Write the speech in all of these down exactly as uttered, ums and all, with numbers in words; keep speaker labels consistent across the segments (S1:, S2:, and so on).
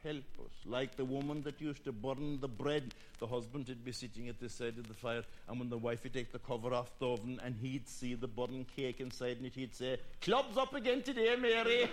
S1: help us. Like the woman that used to burn the bread, the husband would be sitting at this side of the fire, and when the wife would take the cover off the oven, and he'd see the burning cake inside, and he'd say, "Club's up again today, Mary."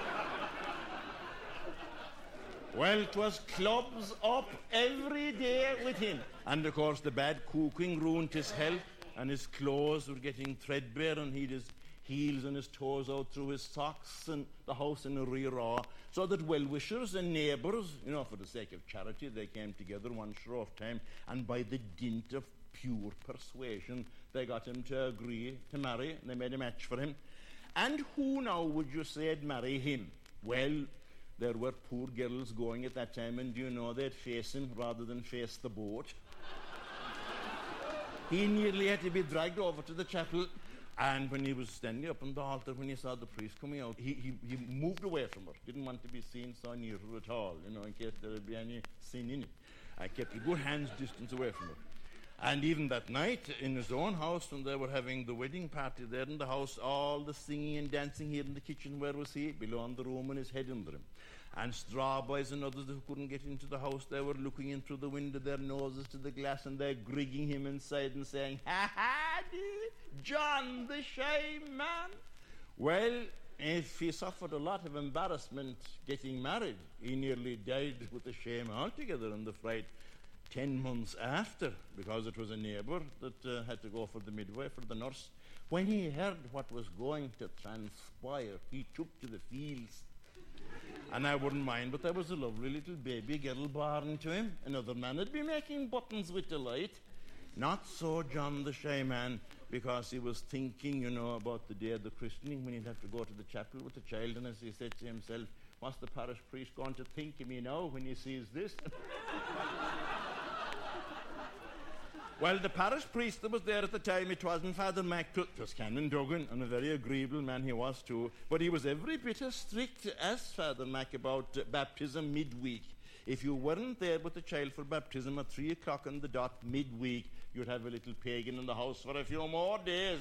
S1: Well, it was clubs up every day with him. And, of course, the bad cooking ruined his health, and his clothes were getting threadbare, and he'd his heels and his toes out through his socks, and the house in a rear. So that well-wishers and neighbours, you know, for the sake of charity, they came together one short time, and by the dint of pure persuasion, they got him to agree to marry, and they made a match for him. And who now would you say would marry him? Well, there were poor girls going at that time, and do you know they'd face him rather than face the boat? He nearly had to be dragged over to the chapel, and when he was standing up on the altar, when he saw the priest coming out, he, he, he moved away from her, didn't want to be seen so near her at all, you know, in case there would be any sin in it. I kept a good hand's distance away from her. And even that night, in his own house, when they were having the wedding party there in the house, all the singing and dancing here in the kitchen, where was he? Below in the room, and his head under him. And straw boys and others who couldn't get into the house, they were looking in through the window, their noses to the glass, and they're grigging him inside and saying, "Ha ha, John the shy man." Well, if he suffered a lot of embarrassment getting married, he nearly died with the shame altogether and the fright ten months after, because it was a neighbour that uh, had to go for the midwife, for the nurse. When he heard what was going to transpire, he took to the fields. And I wouldn't mind, but there was a lovely little baby girl born to him. Another man would be making buttons with delight. Not so John the shy man, because he was thinking, you know, about the day of the christening, when he'd have to go to the chapel with the child, and as he said to himself, "What's the parish priest going to think of me now when he sees this?" Well, the parish priest that was there at the time, it wasn't Father Mac, it was Canon Duggan, and a very agreeable man he was too, but he was every bit as strict as Father Mac about uh, baptism midweek. If you weren't there with the child for baptism at three o'clock on the dot midweek, you'd have a little pagan in the house for a few more days.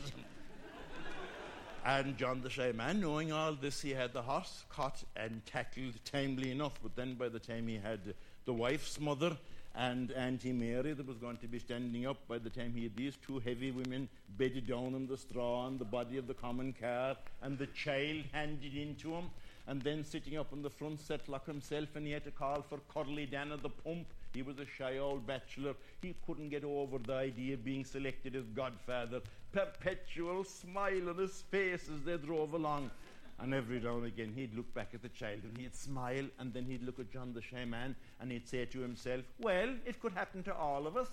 S1: And John the shy man, knowing all this, he had the horse caught and tackled timely enough, but then by the time he had the wife's mother and Auntie Mary that was going to be standing up, by the time he had these two heavy women bedded down on the straw on the body of the common car, and the child handed in to him, and then sitting up on the front setlock himself, and he had to call for Curly Dan at the pump. He was a shy old bachelor. He couldn't get over the idea of being selected as godfather. Perpetual smile on his face as they drove along. And every now and again he'd look back at the child and he'd smile, and then he'd look at John the shy man and he'd say to himself, "Well, it could happen to all of us."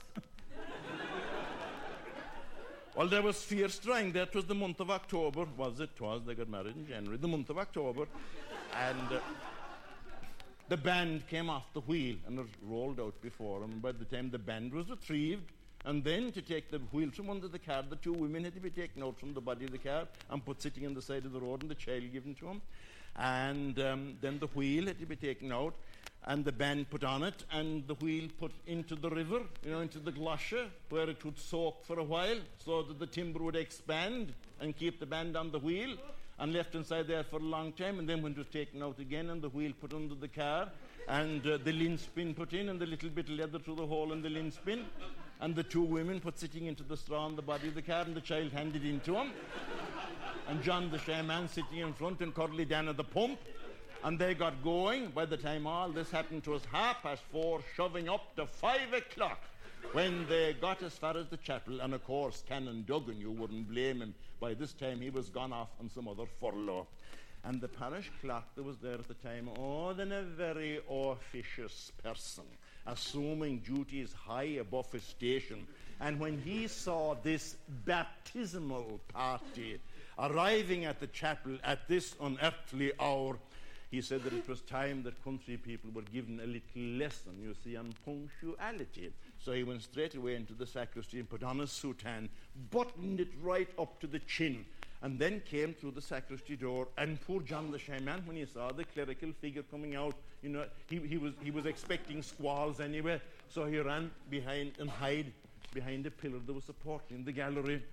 S1: Well, there was fierce trying. That was the month of October. Was it? Was. They got married in January. The month of October. And uh, the band came off the wheel and it rolled out before him. And by the time the band was retrieved, and then to take the wheel from under the car, the two women had to be taken out from the body of the car and put sitting on the side of the road, and the child given to him. And um, then the wheel had to be taken out, and the band put on it, and the wheel put into the river, you know, into the glosha, where it would soak for a while, so that the timber would expand and keep the band on the wheel, and left inside there for a long time. And then when it was taken out again, and the wheel put under the car, and uh, the linspin put in, and the little bit of leather through the hole in the linspin, and the two women put sitting into the straw on the body of the car, and the child handed in to him, and John the shy man sitting in front, and Curly Dan at the pump, and they got going. By the time all this happened, it was half past four, shoving up to five o'clock, when they got as far as the chapel. And of course Canon Duggan, you wouldn't blame him, by this time he was gone off on some other furlough. And the parish clerk that was there at the time, oh, then a very officious person, assuming duties high above his station. And when he saw this baptismal party arriving at the chapel at this unearthly hour, he said that it was time that country people were given a little lesson, you see, on punctuality. So he went straight away into the sacristy and put on his soutane, buttoned it right up to the chin, and then came through the sacristy door. And poor John the shy man, when he saw the clerical figure coming out, you know, he, he was he was expecting squalls anyway, so he ran behind and hid behind a pillar that was supporting the gallery.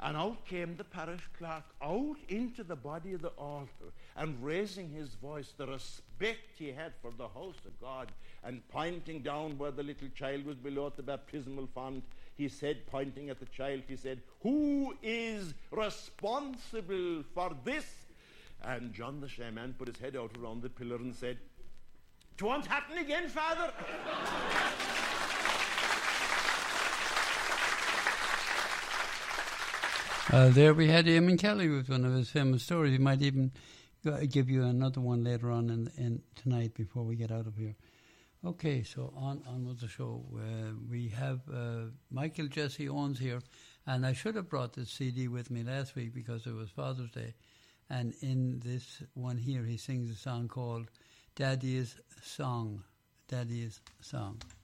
S1: And out came the parish clerk, out into the body of the altar, and raising his voice, the respect he had for the house of God, and pointing down where the little child was below at the baptismal font, he said, pointing at the child, he said, "Who is responsible for this?" And John the shaman put his head out around the pillar and said, "'Twon't happen again, Father."
S2: Uh, there we had Eamon Kelly with one of his famous stories. He might even give you another one later on in, in tonight before we get out of here. Okay, so on, on with the show. Uh, we have uh, Michael Jesse Owens here, and I should have brought this C D with me last week because it was Father's Day. And in this one here, he sings a song called Daddy's Song. Daddy's Song.